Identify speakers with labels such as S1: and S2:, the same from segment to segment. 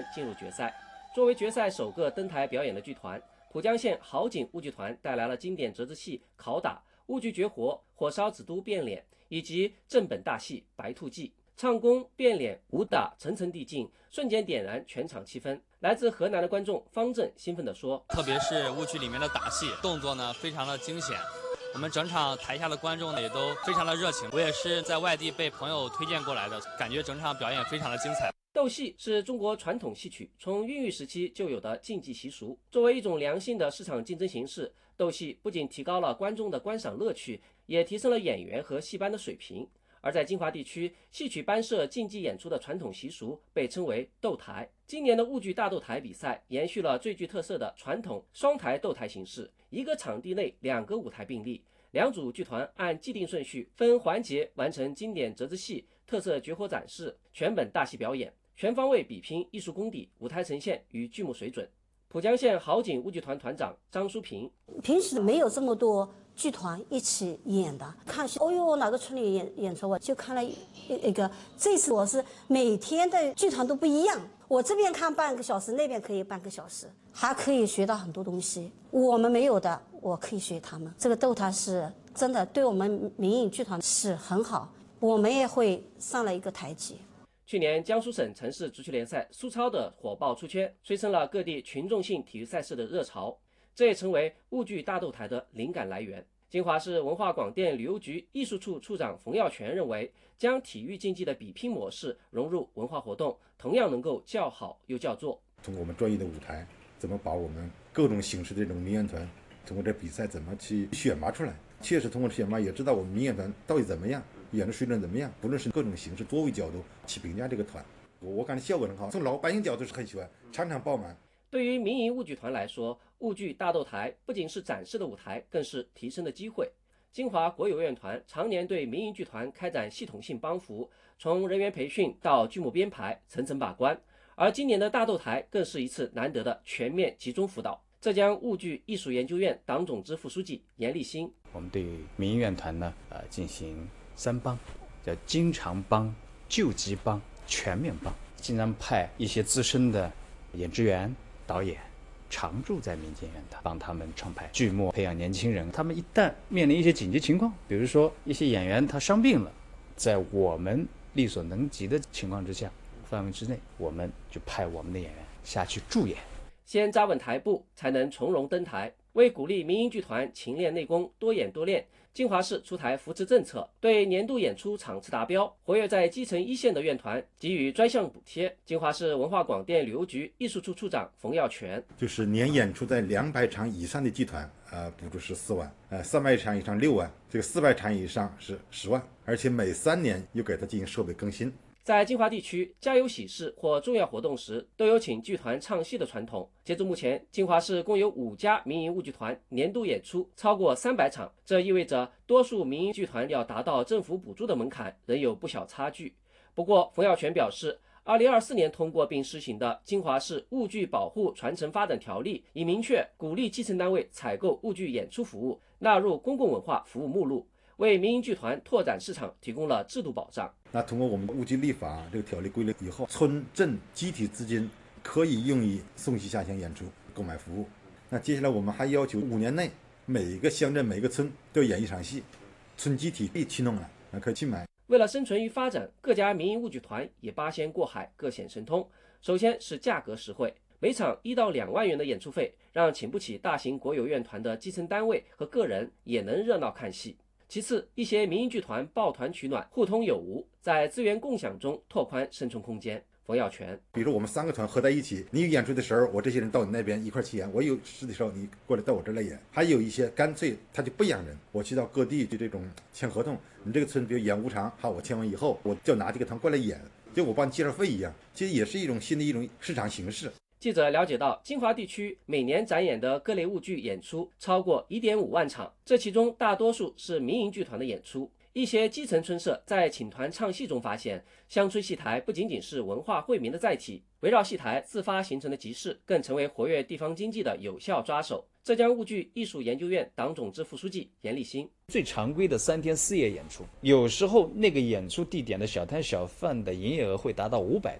S1: 进入决赛。作为决赛首个登台表演的剧团，浦江县好景物剧团带来了经典折子戏《拷打》、物剧绝活《火烧紫都变脸》以及正本大戏《白兔记》。唱功、变脸、武打层层递进，瞬间点燃全场气氛。来自河南的观众方正兴奋地说：“
S2: 特别是物剧里面的打戏，动作呢非常的惊险。我们整场台下的观众呢也都非常的热情。我也是在外地被朋友推荐过来的，感觉整场表演非常的精彩。”
S1: 斗戏是中国传统戏曲从孕育时期就有的竞技习俗，作为一种良性的市场竞争形式，斗戏不仅提高了观众的观赏乐趣，也提升了演员和戏班的水平。而在金华地区，戏曲班社竞技演出的传统习俗被称为斗台。今年的物剧大斗台比赛延续了最具特色的传统双台斗台形式，一个场地内2个舞台并立，两组剧团按既定顺序分环节完成经典折子戏、特色绝活展示、全本大戏表演，全方位比拼艺术功底、舞台呈现与剧目水准。浦江县好景物剧团团长张淑平：
S3: 平时没有这么多剧团一起演的，看戏，哦呦，哪个村里演出，我就看了一个。这次我是每天的剧团都不一样，我这边看半个小时，那边可以半个小时，还可以学到很多东西。我们没有的，我可以学他们。这个斗台是真的对我们民营剧团是很好，我们也会上了一个台阶。
S1: 去年江苏省城市足球联赛苏超的火爆出圈，催生了各地群众性体育赛事的热潮，这也成为物剧大斗台的灵感来源。金华市文化广电旅游局艺术处处长冯耀全认为，将体育竞技的比拼模式融入文化活动，同样能够叫好又叫座。
S4: 通过我们专业的舞台，怎么把我们各种形式的这种民演团，通过这比赛怎么去选拔出来？确实通过选拔也知道我们民演团到底怎么样，演的水准怎么样，不论是各种形式多维角度去评价这个团，我感觉效果很好。从老百姓角度是很喜欢，场场爆满。
S1: 对于民营物剧团来说，物剧大斗台不仅是展示的舞台，更是提升的机会。金华国有院团常年对民营剧团开展系统性帮扶，从人员培训到剧目编排，层层把关。而今年的大斗台更是一次难得的全面集中辅导。浙江物剧艺术研究院党总支副书记严立新：
S5: 我们对民营院团呢，进行3帮，叫经常帮、救急帮、全面帮。经常派一些资深的演职员、导演常驻在民间院团，帮他们创排剧目，培养年轻人。他们一旦面临一些紧急情况，比如说一些演员他伤病了，在我们力所能及的情况之下范围之内，我们就派我们的演员下去助演。
S1: 先扎稳台步，才能从容登台。为鼓励民营剧团勤练内功、多演多练，金华市出台扶持政策，对年度演出场次达标、活跃在基层一线的院团给予专项补贴。金华市文化广电旅游局艺术处处长冯耀全：
S4: 就是年演出在200场以上的剧团，补助14万，300场以上6万，这个400场以上是10万，而且每3年又给他进行设备更新。
S1: 在金华地区，家有喜事或重要活动时，都有请剧团唱戏的传统。截至目前，金华市共有5家民营物剧团年度演出超过300场，这意味着多数民营剧团要达到政府补助的门槛仍有不小差距。不过，冯耀全表示，2024年通过并施行的《金华市物剧保护传承发展条例》已明确鼓励基层单位采购物剧演出服务，纳入公共文化服务目录，为民营剧团拓展市场提供了制度保障。
S4: 那通过我们物剧立法这个条例规定以后，村镇集体资金可以用于送戏下乡演出、购买服务。那接下来我们还要求5年内每一个乡镇、每一个村都演一场戏，村集体可以去弄了，可以去买。
S1: 为了生存与发展，各家民营物剧团也八仙过海，各显神通。首先是价格实惠，每场1到2万元的演出费，让请不起大型国有院团的基层单位和个人也能热闹看戏。其次，一些民营剧团抱团取暖，互通有无，在资源共享中拓宽生存空间。冯耀全：
S4: 比如说我们3个团合在一起，你有演出的时候，我这些人到你那边一块去演；我有事的时候，你过来到我这儿来演。还有一些干脆他就不养人，我去到各地就这种签合同，你这个村比如演5场，好，我签完以后，我就拿这个团过来演，就我帮你介绍费一样，其实也是一种新的一种市场形式。
S1: 记者了解到，金华地区每年展演的各类物剧演出超过1.5万场，这其中大多数是民营剧团的演出。一些基层村社在请团唱戏中发现，乡村戏台不仅仅是文化惠民的载体，围绕戏台自发形成的集市，更成为活跃地方经济的有效抓手。浙江物剧艺术研究院党总支副书记严立新：
S5: 最常规的3天4夜演出，有时候那个演出地点的小摊小贩的营业额会达到500多万，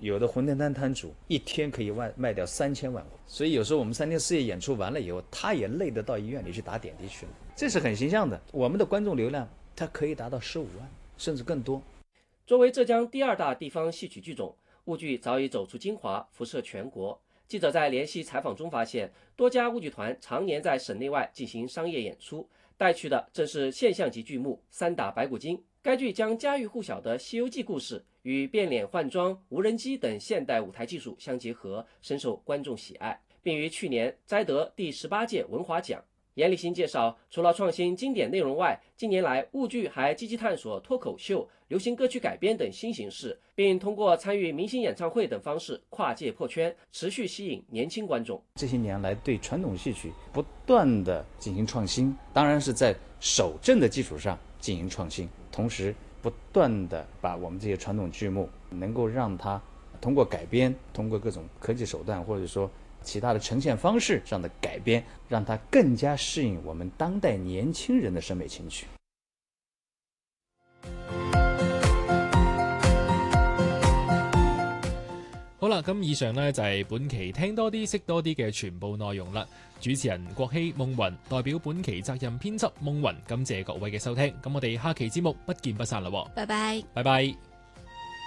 S5: 有的馄饨摊摊主一天可以卖掉3000万，所以有时候我们3天4夜演出完了以后，他也累得到医院里去打点滴去了，这是很形象的。我们的观众流量它可以达到15万，甚至更多。
S1: 作为浙江第2大地方戏曲剧种，沪剧早已走出金华，辐射全国。记者在联系采访中发现，多家沪剧团常年在省内外进行商业演出，带去的正是现象级剧目《三打白骨精》。该剧将家喻户晓的《西游记》故事与变脸换装、无人机等现代舞台技术相结合，深受观众喜爱，并于去年摘得第18届文华奖。严立新介绍，除了创新经典内容外，近年来沪剧还积极探索脱口秀、流行歌曲改编等新形式，并通过参与明星演唱会等方式跨界破圈，持续吸引年轻观众。
S5: 这些年来对传统戏曲不断的进行创新，当然是在守正的基础上进行创新，同时不断的把我们这些传统剧目能够让它通过改编，通过各种科技手段或者说其他的呈现方式上的改编，让它更加适应我们当代年轻人的审美情趣。
S6: 好啦，咁以上呢就係本期聽多啲識多啲嘅全部內容啦。主持人郭希、夢雲代表本期責任編輯夢雲，感謝各位嘅收聽。咁我哋下期節目不見不散啦。
S7: 拜拜。
S6: 拜拜。